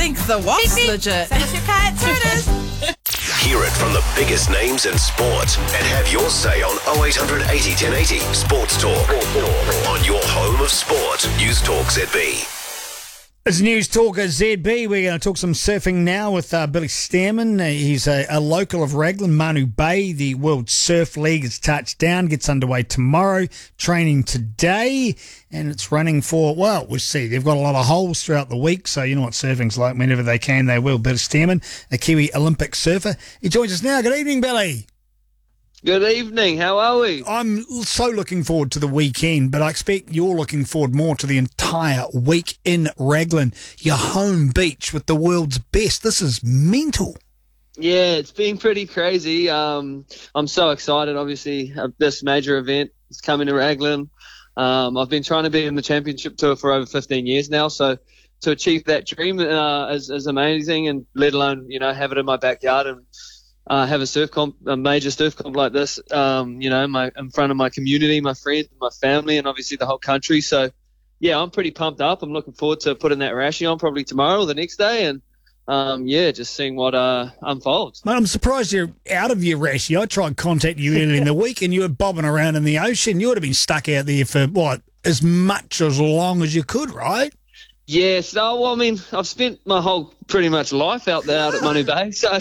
think the what's legit. Send us your cat. There it is. Hear it from the biggest names in sport and have your say on 0800 80 1080 Sports Talk. On your home of sport, News Talk ZB. It's News Talk ZB. We're going to talk some surfing now with Billy Stearman. He's a local of Raglan, Manu Bay. The World Surf League has touched down, gets underway tomorrow, training today, and it's running for, well, we'll see. They've got a lot of holes throughout the week, so you know what surfing's like. Whenever they can, they will. Billy Stearman, a Kiwi Olympic surfer. He joins us now. Good evening, Billy. Good evening. How are we? I'm so looking forward to the weekend, but I expect you're looking forward more to the entire week in Raglan, your home beach with the world's best. This is mental. Yeah, it's been pretty crazy. I'm so excited. Obviously, this major event is coming to Raglan. I've been trying to be in the championship tour for over 15 years now, so to achieve that dream is amazing, and let alone, have it in my backyard and have a major surf comp like this, in front of my community, my friends, my family, and obviously the whole country. So, yeah, I'm pretty pumped up. I'm looking forward to putting that rashie on probably tomorrow or the next day, and just seeing what unfolds. Mate, I'm surprised you're out of your rashie. I tried contacting you earlier in the week, and you were bobbing around in the ocean. You would have been stuck out there for as much as long as you could, right? Yeah, so, I've spent my whole pretty much life out at Manu Bay, so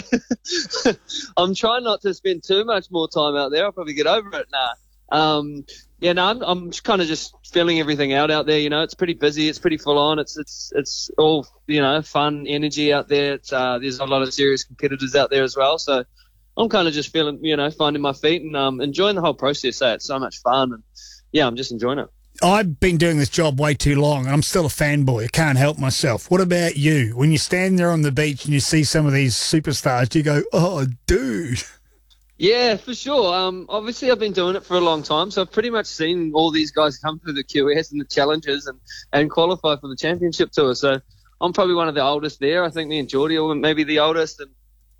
I'm trying not to spend too much more time out there. I'll probably get over it now. I'm kind of just filling everything out there. It's pretty busy. It's pretty full on. It's all, fun energy out there. There's a lot of serious competitors out there as well. So I'm kind of just feeling, finding my feet and enjoying the whole process. So it's so much fun. And, yeah, I'm just enjoying it. I've been doing this job way too long, and I'm still a fanboy. I can't help myself. What about you? When you stand there on the beach and you see some of these superstars, do you go, oh, dude? Yeah, for sure. Obviously, I've been doing it for a long time, so I've pretty much seen all these guys come through the QS and the challenges and qualify for the championship tour. So I'm probably one of the oldest there. I think me and Geordie are maybe the oldest. And,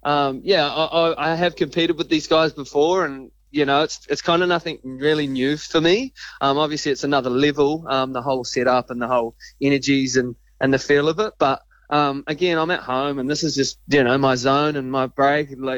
I have competed with these guys before, and it's kind of nothing really new for me. Obviously, it's another level, the whole setup and the whole energies and the feel of it. But, again, I'm at home, and this is just, my zone and my break.